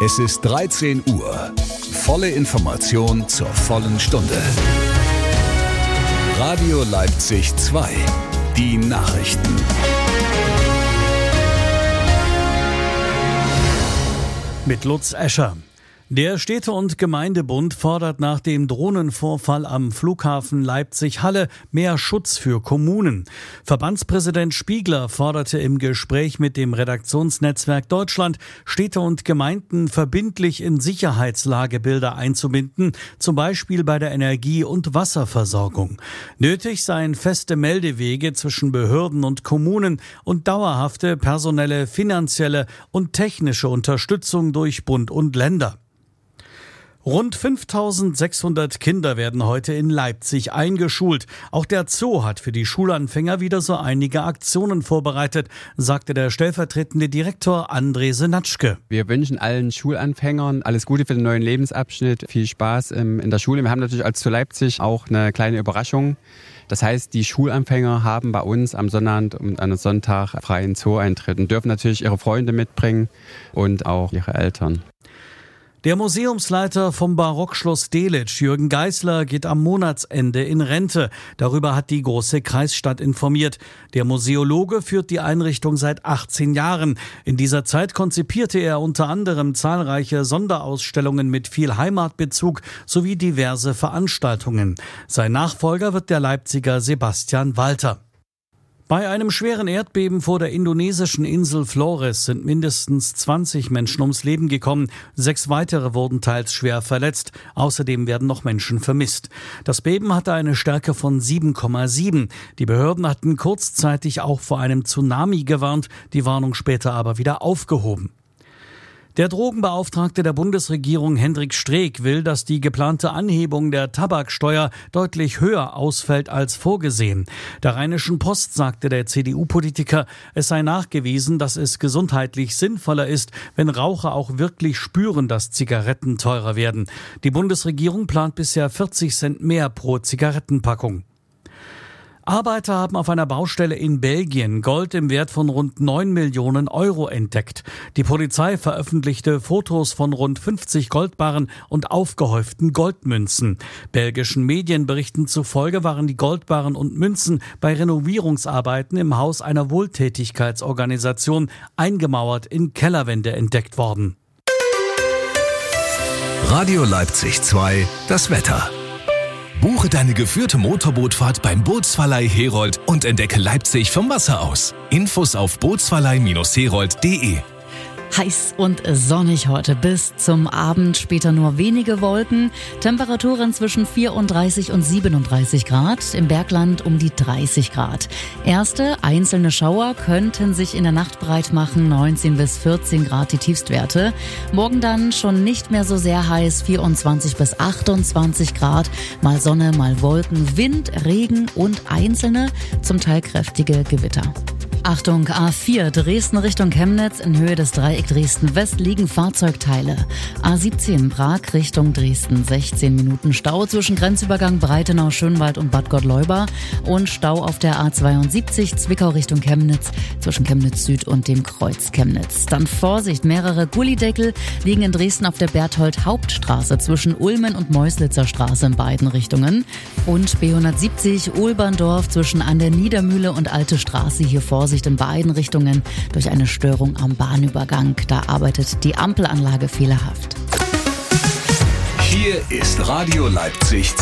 Es ist 13 Uhr. Volle Information zur vollen Stunde. Radio Leipzig 2. Die Nachrichten. Mit Lutz Escher. Der Städte- und Gemeindebund fordert nach dem Drohnenvorfall am Flughafen Leipzig-Halle mehr Schutz für Kommunen. Verbandspräsident Spiegler forderte im Gespräch mit dem Redaktionsnetzwerk Deutschland, Städte und Gemeinden verbindlich in Sicherheitslagebilder einzubinden, zum Beispiel bei der Energie- und Wasserversorgung. Nötig seien feste Meldewege zwischen Behörden und Kommunen und dauerhafte personelle, finanzielle und technische Unterstützung durch Bund und Länder. Rund 5.600 Kinder werden heute in Leipzig eingeschult. Auch der Zoo hat für die Schulanfänger wieder so einige Aktionen vorbereitet, sagte der stellvertretende Direktor André Senatschke. Wir wünschen allen Schulanfängern alles Gute für den neuen Lebensabschnitt, viel Spaß in der Schule. Wir haben natürlich als Zoo Leipzig auch eine kleine Überraschung. Das heißt, die Schulanfänger haben bei uns am Sonnabend und am Sonntag freien Zoo-Eintritt und dürfen natürlich ihre Freunde mitbringen und auch ihre Eltern. Der Museumsleiter vom Barockschloss Delitzsch, Jürgen Geisler, geht am Monatsende in Rente. Darüber hat die Große Kreisstadt informiert. Der Museologe führt die Einrichtung seit 18 Jahren. In dieser Zeit konzipierte er unter anderem zahlreiche Sonderausstellungen mit viel Heimatbezug sowie diverse Veranstaltungen. Sein Nachfolger wird der Leipziger Sebastian Walter. Bei einem schweren Erdbeben vor der indonesischen Insel Flores sind mindestens 20 Menschen ums Leben gekommen. 6 weitere wurden teils schwer verletzt. Außerdem werden noch Menschen vermisst. Das Beben hatte eine Stärke von 7,7. Die Behörden hatten kurzzeitig auch vor einem Tsunami gewarnt, die Warnung später aber wieder aufgehoben. Der Drogenbeauftragte der Bundesregierung Hendrik Streeck will, dass die geplante Anhebung der Tabaksteuer deutlich höher ausfällt als vorgesehen. Der Rheinischen Post sagte der CDU-Politiker, es sei nachgewiesen, dass es gesundheitlich sinnvoller ist, wenn Raucher auch wirklich spüren, dass Zigaretten teurer werden. Die Bundesregierung plant bisher 40 Cent mehr pro Zigarettenpackung. Arbeiter haben auf einer Baustelle in Belgien Gold im Wert von rund 9 Millionen Euro entdeckt. Die Polizei veröffentlichte Fotos von rund 50 Goldbarren und aufgehäuften Goldmünzen. Belgischen Medien berichten zufolge waren die Goldbarren und Münzen bei Renovierungsarbeiten im Haus einer Wohltätigkeitsorganisation eingemauert in Kellerwände entdeckt worden. Radio Leipzig 2, das Wetter. Buche deine geführte Motorbootfahrt beim Bootsverleih Herold und entdecke Leipzig vom Wasser aus. Infos auf bootsverleih-herold.de. Heiß und sonnig heute bis zum Abend, später nur wenige Wolken. Temperaturen zwischen 34 und 37 Grad, im Bergland um die 30 Grad. Erste einzelne Schauer könnten sich in der Nacht breit machen, 19 bis 14 Grad die Tiefstwerte. Morgen dann schon nicht mehr so sehr heiß, 24 bis 28 Grad. Mal Sonne, mal Wolken, Wind, Regen und einzelne, zum Teil kräftige Gewitter. Achtung, A4 Dresden Richtung Chemnitz, in Höhe des Dreieck Dresden-West liegen Fahrzeugteile. A17 Prag Richtung Dresden, 16 Minuten Stau zwischen Grenzübergang Breitenau-Schönwald und Bad Gottleuba und Stau auf der A72 Zwickau Richtung Chemnitz zwischen Chemnitz Süd und dem Kreuz Chemnitz. Dann Vorsicht, mehrere Gullideckel liegen in Dresden auf der Berthold-Hauptstraße zwischen Ulmen und Meuslitzer Straße in beiden Richtungen und B170 Ulberndorf zwischen an der Niedermühle und Alte Straße, hier Vorsicht in beiden Richtungen durch eine Störung am Bahnübergang. Da arbeitet die Ampelanlage fehlerhaft. Hier ist Radio Leipzig